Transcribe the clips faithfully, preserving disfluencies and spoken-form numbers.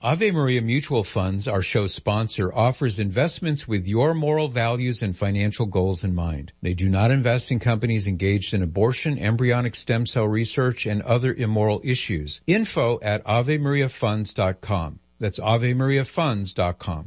Ave Maria Mutual Funds, our show sponsor, offers investments with your moral values and financial goals in mind. They do not invest in companies engaged in abortion, embryonic stem cell research, and other immoral issues. Info at ave maria funds dot com. That's ave maria funds dot com.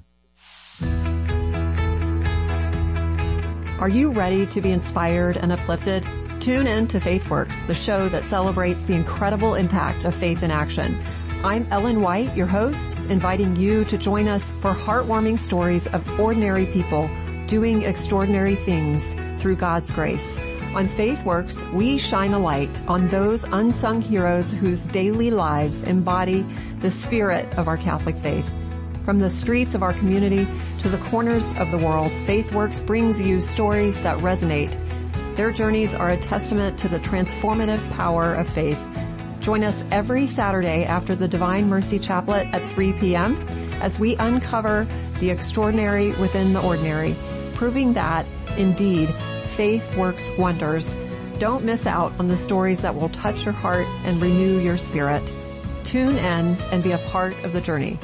Are you ready to be inspired and uplifted? Tune in to FaithWorks, the show that celebrates the incredible impact of faith in action. I'm Ellen White, your host, inviting you to join us for heartwarming stories of ordinary people doing extraordinary things through God's grace. On FaithWorks, we shine a light on those unsung heroes whose daily lives embody the spirit of our Catholic faith. From the streets of our community to the corners of the world, FaithWorks brings you stories that resonate. Their journeys are a testament to the transformative power of faith. Join us every Saturday after the Divine Mercy Chaplet at three p.m. as we uncover the extraordinary within the ordinary, proving that, indeed, faith works wonders. Don't miss out on the stories that will touch your heart and renew your spirit. Tune in and be a part of the journey.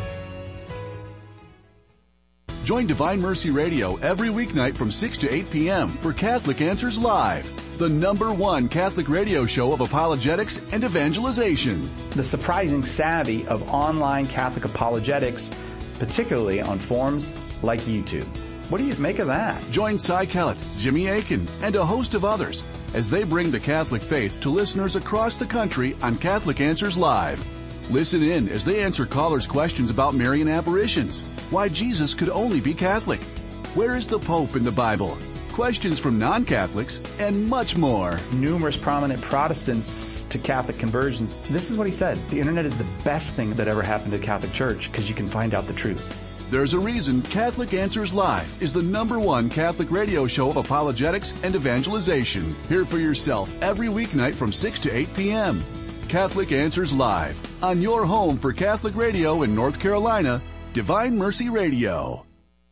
Join Divine Mercy Radio every weeknight from six to eight p.m. for Catholic Answers Live, the number one Catholic radio show of apologetics and evangelization. The surprising savvy of online Catholic apologetics, particularly on forums like YouTube. What do you make of that? Join Cy Kellett, Jimmy Akin, and a host of others as they bring the Catholic faith to listeners across the country on Catholic Answers Live. Listen in as they answer callers' questions about Marian apparitions, why Jesus could only be Catholic, where is the Pope in the Bible, questions from non-Catholics, and much more. Numerous prominent Protestants to Catholic conversions. This is what he said. The internet is the best thing that ever happened to the Catholic Church because you can find out the truth. There's a reason Catholic Answers Live is the number one Catholic radio show of apologetics and evangelization. Hear for yourself every weeknight from six to eight p.m. Catholic Answers Live, on your home for Catholic radio in North Carolina, Divine Mercy Radio.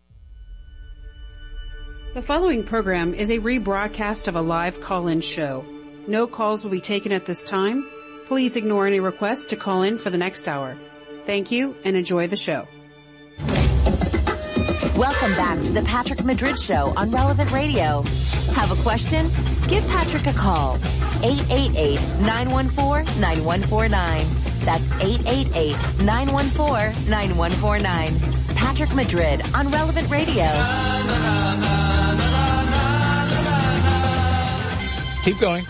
The following program is a rebroadcast of a live call-in show. No calls will be taken at this time. Please ignore any requests to call in for the next hour. Thank you and enjoy the show. Welcome back to the Patrick Madrid Show on Relevant Radio. Have a question? Give Patrick a call. eight eight eight, nine one four, nine one four nine. That's eight eight eight, nine one four, nine one four nine. Patrick Madrid on Relevant Radio. Keep going.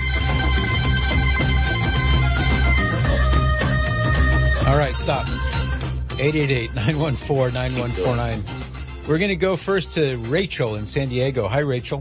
All right, stop. eight eight eight, nine one four, nine one four nine. We're going to go first to Rachel in San Diego. Hi, Rachel.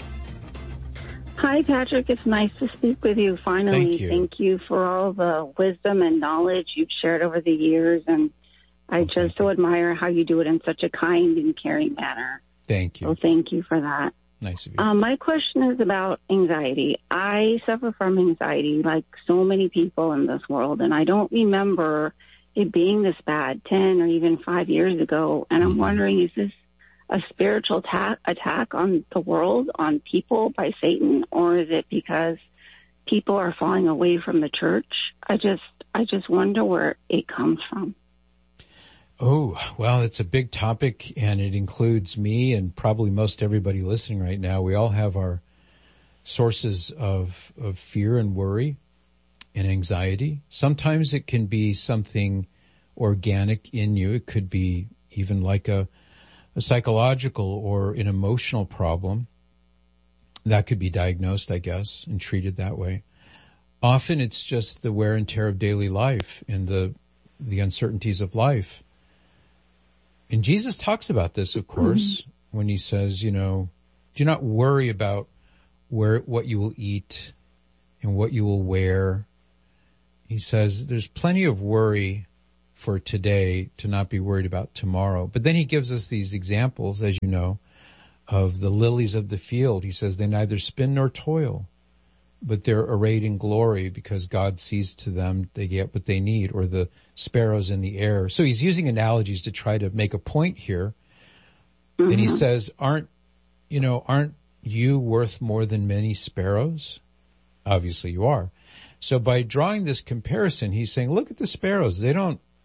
Hi, Patrick. It's nice to speak with you finally. Thank you. Thank you for all the wisdom and knowledge you've shared over the years, and I oh, just so admire how you do it in such a kind and caring manner. Thank you. So thank you for that. Nice of you. Um, my question is about anxiety. I suffer from anxiety like so many people in this world, and I don't remember it being this bad ten or even five years ago. And I'm wondering, is this a spiritual attack, attack on the world, on people by Satan, or is it because people are falling away from the church? I just, I just wonder where it comes from. Oh, well, it's a big topic, and it includes me and probably most everybody listening right now. We all have our sources of, of fear and worry and anxiety. Sometimes it can be something organic in you. It could be even like a, a psychological or an emotional problem that could be diagnosed, I guess, and treated that way. Often it's just the wear and tear of daily life and the, the uncertainties of life. And Jesus talks about this, of course, mm-hmm. when he says, you know, do not worry about where, what you will eat and what you will wear. He says there's plenty of worry for today to not be worried about tomorrow. But then he gives us these examples, as you know, of the lilies of the field. He says they neither spin nor toil, but they're arrayed in glory because God sees to them they get what they need, or the sparrows in the air. So he's using analogies to try to make a point here. Mm-hmm. And he says, aren't, you know, aren't you worth more than many sparrows? Obviously you are. So by drawing this comparison, he's saying, look at the sparrows. They don't,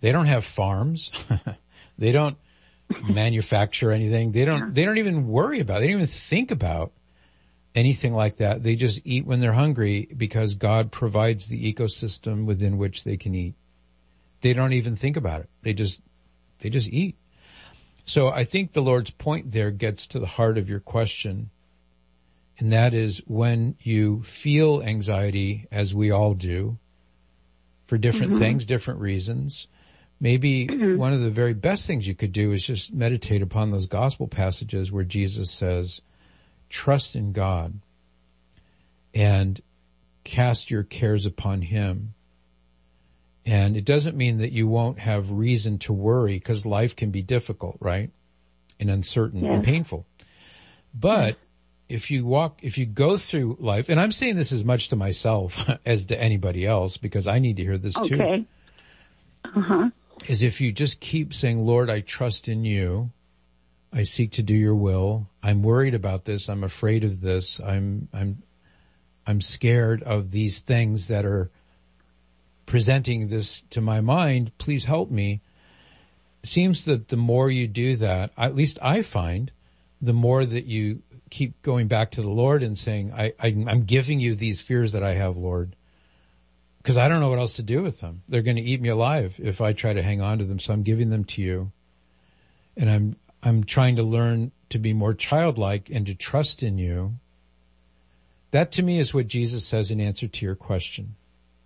They don't have farms. They don't manufacture anything. They don't, they don't even worry about it. They don't even think about anything like that. They just eat when they're hungry because God provides the ecosystem within which they can eat. They don't even think about it. They just, they just eat. So I think the Lord's point there gets to the heart of your question. And that is when you feel anxiety, as we all do, for different mm-hmm. things, different reasons, maybe mm-hmm. one of the very best things you could do is just meditate upon those gospel passages where Jesus says, trust in God and cast your cares upon him. And it doesn't mean that you won't have reason to worry, because life can be difficult, right? And uncertain yes. and painful. But if you walk, if you go through life, and I'm saying this as much to myself as to anybody else, because I need to hear this okay. too. Okay. Uh-huh. Is if you just keep saying, Lord, I trust in you. I seek to do your will. I'm worried about this. I'm afraid of this. I'm, I'm, I'm scared of these things that are presenting this to my mind. Please help me. It seems that the more you do that, at least I find, the more that you keep going back to the Lord and saying, I, I, I'm giving you these fears that I have, Lord, because I don't know what else to do with them. They're going to eat me alive if I try to hang on to them. So I'm giving them to you. And I'm, I'm trying to learn to be more childlike and to trust in you. That to me is what Jesus says in answer to your question.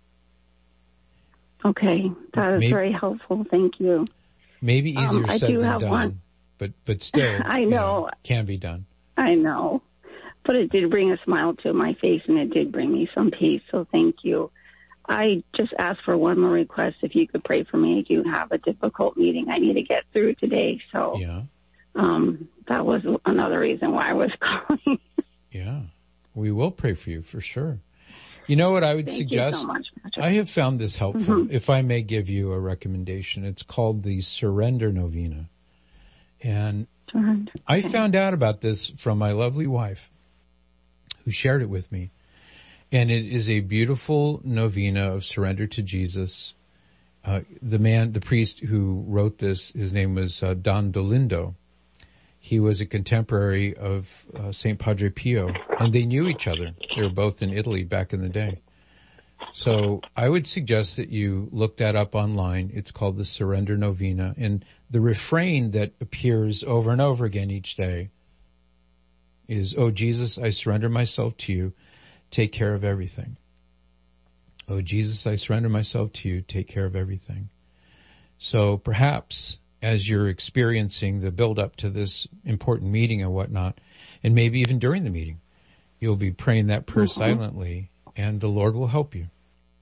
Okay. That is maybe, very helpful. Thank you. Maybe easier um, said than done, one. but, but still, I know. You know, can be done. I know, but it did bring a smile to my face and it did bring me some peace. So thank you. I just asked for one more request. If you could pray for me, I do have a difficult meeting I need to get through today. So yeah. um, that was another reason why I was calling. Yeah, we will pray for you for sure. You know what I would Thank suggest? You so much, Patrick. I have found this helpful. Mm-hmm. If I may give you a recommendation, it's called the Surrender Novena. And Surrender. I found out about this from my lovely wife who shared it with me. And it is a beautiful novena of surrender to Jesus. Uh, the man, the priest who wrote this, his name was uh, Don Dolindo. He was a contemporary of uh, Saint Padre Pio, and they knew each other. They were both in Italy back in the day. So I would suggest that you look that up online. It's called the Surrender Novena, and the refrain that appears over and over again each day is, "Oh Jesus, I surrender myself to you. Take care of everything. Oh Jesus, I surrender myself to you. Take care of everything." So perhaps as you're experiencing the build up to this important meeting and whatnot, and maybe even during the meeting, you'll be praying that prayer mm-hmm. silently, and the Lord will help you.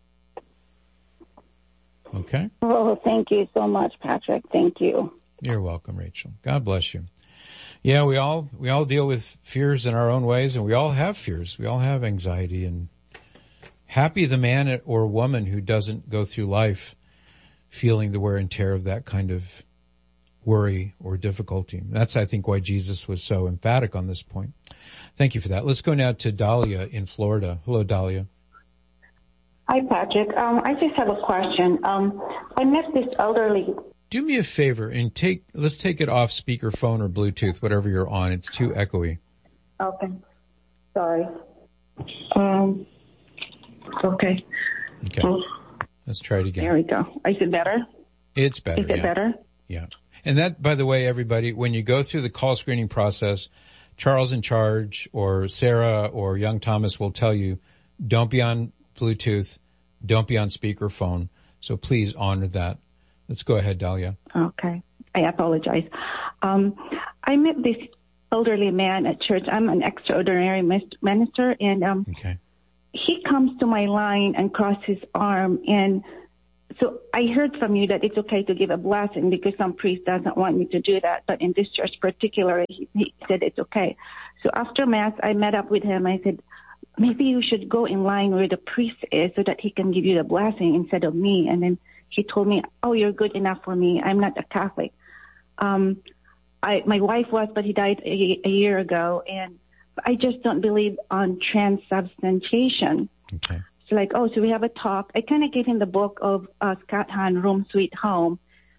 Okay? Oh, thank you so much, Patrick. Thank you. You're welcome, Rachel. God bless you. Yeah, we all, we all deal with fears in our own ways, and we all have fears. We all have anxiety, and happy the man or woman who doesn't go through life feeling the wear and tear of that kind of worry or difficulty. That's, I think, why Jesus was so emphatic on this point. Thank you for that. Let's go now to Dahlia in Florida. Hello, Dahlia. Hi, Patrick. Um, I just have a question. Um, I met this elderly. Do me a favor and take, let's take it off speakerphone or Bluetooth, whatever you're on. It's too echoey. Okay. Sorry. Um, okay. Okay. Oh. Let's try it again. There we go. Is it better? It's better. Is it yeah. better? Yeah. And that, by the way, everybody, when you go through the call screening process, Charles in charge or Sarah or young Thomas will tell you, don't be on Bluetooth, don't be on speakerphone. So please honor that. Let's go ahead, Dahlia. Okay. I apologize. Um, I met this elderly man at church. I'm an extraordinary minister, and um, okay. he comes to my line and crosses his arm, and so I heard from you that it's okay to give a blessing because some priest doesn't want me to do that. But in this church particularly, he, he said it's okay. So after Mass, I met up with him. I said, maybe you should go in line where the priest is so that he can give you the blessing instead of me. And then he told me, oh, you're good enough for me. I'm not a Catholic. Um, I, my wife was, but he died a, a year ago. And I just don't believe on transubstantiation. Okay. So like, oh, so we have a talk. I kind of gave him the book of uh, Scott Hahn, Room Sweet Home.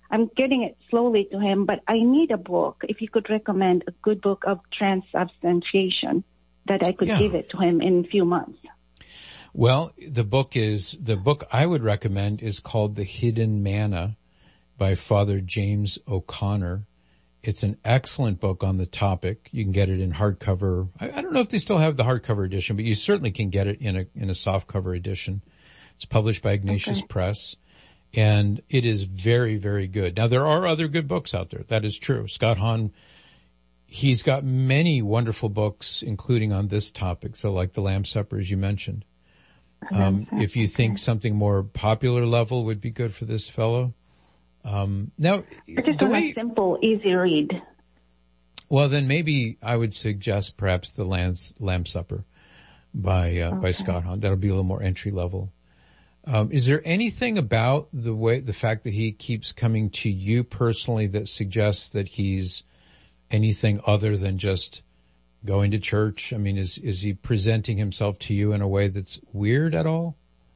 I'm getting it slowly to him, but I need a book. If you could recommend a good book of transubstantiation that I could yeah. give it to him in a few months. Well, the book is, the book I would recommend is called The Hidden Manna by Father James O'Connor. It's an excellent book on the topic. You can get it in hardcover. I, I don't know if they still have the hardcover edition, but you certainly can get it in a, in a softcover edition. It's published by Ignatius okay. Press, and it is very, very good. Now, there are other good books out there. That is true. Scott Hahn, he's got many wonderful books, including on this topic. So like The Lamb's Supper, as you mentioned. Um, if you think something more popular level would be good for this fellow. Um, now, I just want a simple, easy read. Well, then maybe I would suggest perhaps The Lamb's, Lamb's Supper by, uh, okay. by Scott Hahn. That'll be a little more entry level. Um, is there anything about the way, the fact that he keeps coming to you personally that suggests that he's anything other than just going to church? I mean, is, is he presenting himself to you in a way that's weird at all?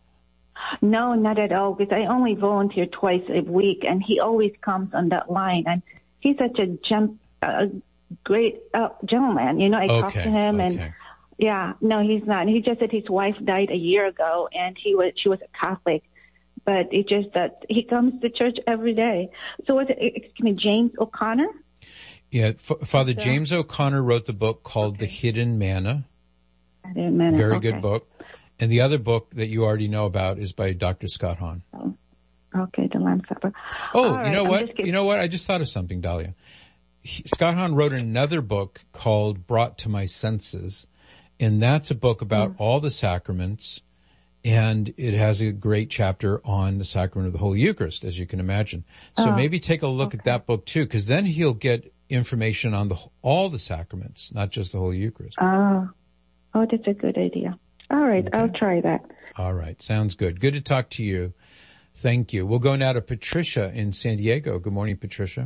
No, not at all, because I only volunteer twice a week, and he always comes on that line, and he's such a gem, uh, great uh, gentleman. You know, I okay, talked to him, okay. and yeah, no, he's not. He just said his wife died a year ago, and he was she was a Catholic, but it's just that he comes to church every day. So, was it, excuse me, James O'Connor? Yeah, F- Father so, James O'Connor wrote the book called okay. The Hidden Manna. Hidden Manna. Very okay. good book. And the other book that you already know about is by Doctor Scott Hahn. Oh, okay, The Lamb's Supper. Oh, All you right, know I'm what? You know what? I just thought of something, Dahlia. He, Scott Hahn wrote another book called Brought to My Senses, and that's a book about mm. all the sacraments, and it has a great chapter on the sacrament of the Holy Eucharist, as you can imagine. So oh, maybe take a look okay. at that book too, because then he'll get information on the all the sacraments, not just the Holy Eucharist. Oh, oh, that's a good idea. All right, okay. I'll try that. All right, sounds good. Good to talk to you. Thank you. We'll go now to Patricia in San Diego. Good morning, Patricia.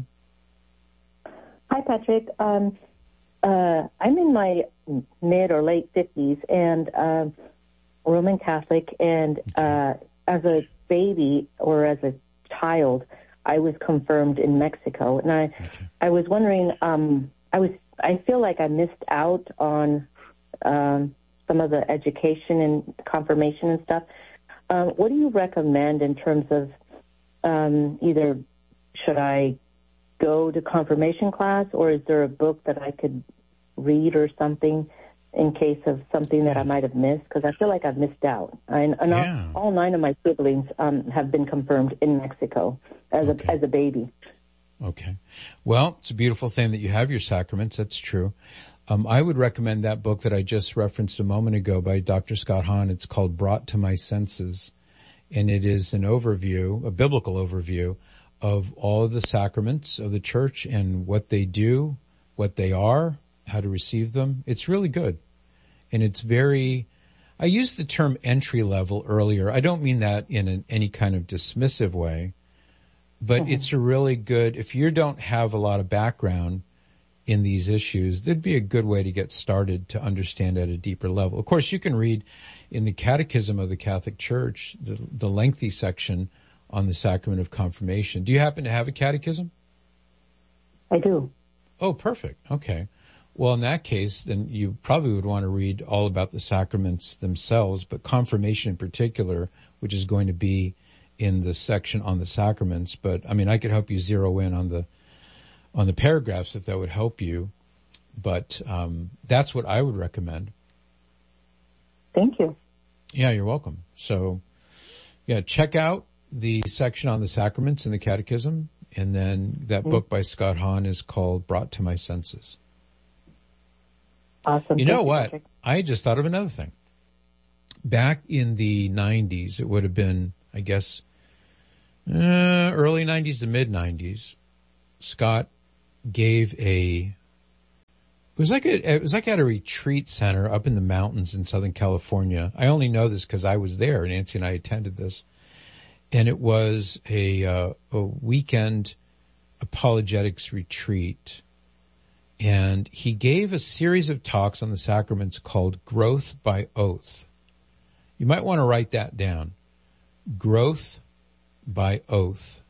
Hi, Patrick. Um, uh, I'm in my mid or late fifties and uh, Roman Catholic, and uh, as a baby or as a child, I was confirmed in Mexico. And I, okay. I was wondering, um, I was, I feel like I missed out on um, some of the education and confirmation and stuff. Um, what do you recommend in terms of um, either should I go to confirmation class, or is there a book that I could read or something in case of something that I might have missed? Because I feel like I've missed out. I, and yeah. all, all nine of my siblings um, have been confirmed in Mexico as okay. a as a baby. Okay. Well, it's a beautiful thing that you have your sacraments. That's true. Um, I would recommend that book that I just referenced a moment ago by Doctor Scott Hahn. It's called Brought to My Senses, and it is an overview, a biblical overview of all of the sacraments of the church and what they do, what they are, how to receive them. It's really good. And it's very, I used the term entry level earlier. I don't mean that in an, any kind of dismissive way, but mm-hmm. it's a really good, if you don't have a lot of background in these issues, that'd be a good way to get started to understand at a deeper level. Of course, you can read in the Catechism of the Catholic Church, the, the lengthy section on the sacrament of confirmation. Do you happen to have a catechism? I do. Oh, perfect. Okay. Well, in that case, then you probably would want to read all about the sacraments themselves, but confirmation in particular, which is going to be in the section on the sacraments. But I mean, I could help you zero in on the on the paragraphs if that would help you. But um, that's what I would recommend. Thank you. Yeah, you're welcome. So, yeah, check out the section on the sacraments in the Catechism, and then that mm-hmm. book by Scott Hahn is called Brought to My Senses. Awesome. You know Thank what? You, I just thought of another thing. Back in the nineties, it would have been, I guess, uh, early nineties to mid nineties, Scott gave a, it was like a, it was like at a retreat center up in the mountains in Southern California. I only know this because I was there. Nancy and I attended this. And it was a, uh, a weekend apologetics retreat. And he gave a series of talks on the sacraments called Growth by Oath. You might want to write that down. Growth by Oath.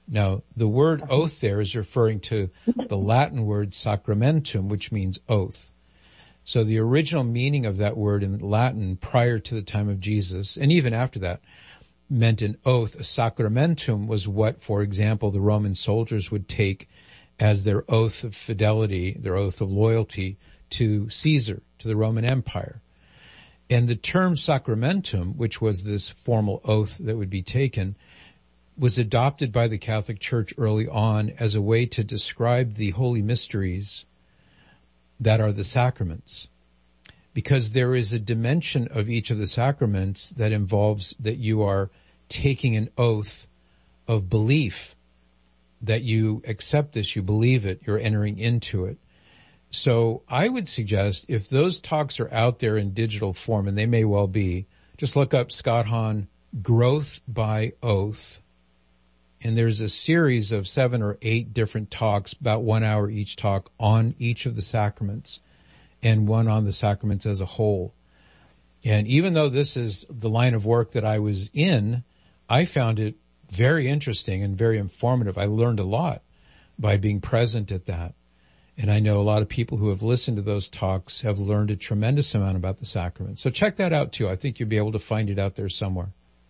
Now, the word oath there is referring to the Latin word sacramentum, which means oath. So the original meaning of that word in Latin prior to the time of Jesus, and even after that, meant an oath. A sacramentum was what, for example, the Roman soldiers would take as their oath of fidelity, their oath of loyalty to Caesar, to the Roman Empire. And the term sacramentum, which was this formal oath that would be taken, was adopted by the Catholic Church early on as a way to describe the holy mysteries that are the sacraments. Because there is a dimension of each of the sacraments that involves that you are taking an oath of belief, that you accept this, you believe it, you're entering into it. So I would suggest if those talks are out there in digital form, and they may well be, just look up Scott Hahn, Growth by Oath. And there's a series of seven or eight different talks, about one hour each talk, on each of the sacraments, and one on the sacraments as a whole. And even though this is the line of work that I was in, I found it very interesting and very informative. I learned a lot by being present at that. And I know a lot of people who have listened to those talks have learned a tremendous amount about the sacraments. So check that out too. I think you'll be able to find it out there somewhere.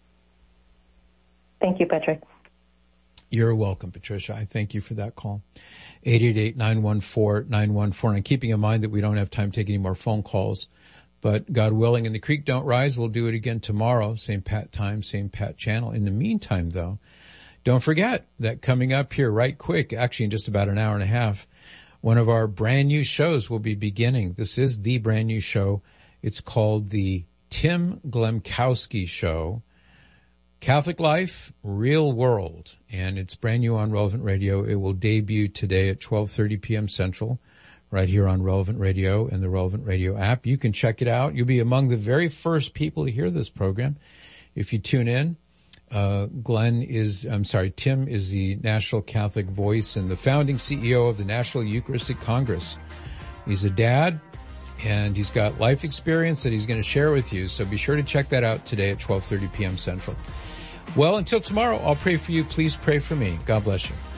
Thank you, Patrick. You're welcome, Patricia. I thank you for that call. eight eight eight, nine one four, nine one four nine. Keeping in mind that we don't have time to take any more phone calls, but God willing and the creek don't rise, we'll do it again tomorrow. Same Pat time, same Pat channel. In the meantime, though, don't forget that coming up here right quick, actually in just about an hour and a half, one of our brand new shows will be beginning. This is the brand new show. It's called the Tim Glemkowski Show. Catholic Life, Real World, and it's brand new on Relevant Radio. It will debut today at twelve thirty p.m. Central, right here on Relevant Radio and the Relevant Radio app. You can check it out. You'll be among the very first people to hear this program if you tune in. Uh, Glenn is, I'm sorry, Tim is the National Catholic Voice and the founding C E O of the National Eucharistic Congress. He's a dad, and he's got life experience that he's going to share with you. So be sure to check that out today at twelve thirty p.m. Central. Well, until tomorrow, I'll pray for you. Please pray for me. God bless you.